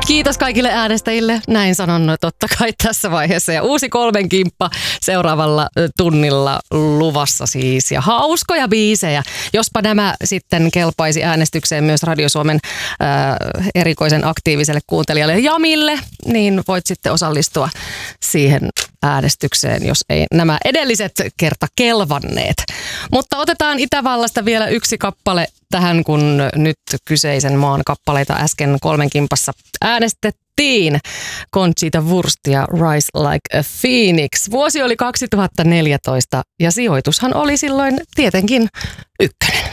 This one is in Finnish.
Kiitos kaikille äänestäjille. Näin sanon totta kai tässä vaiheessa. Ja uusi 3 kimppa seuraavalla tunnilla luvassa siis. Ja hauskoja biisejä. Jospa nämä sitten kelpaisi äänestykseen myös Radio Suomen erikoisen aktiiviselle kuuntelijalle Jamille, niin voit sitten osallistua siihen äänestykseen, jos ei nämä edelliset kerta kelvanneet. Mutta otetaan Itävallasta vielä yksi kappale tähän, kun nyt kyseisen maan kappaleita äsken 3 kimpassa äänestettiin. Conchita Wurst ja Rise Like a Phoenix. Vuosi oli 2014 ja sijoitushan oli silloin tietenkin 1.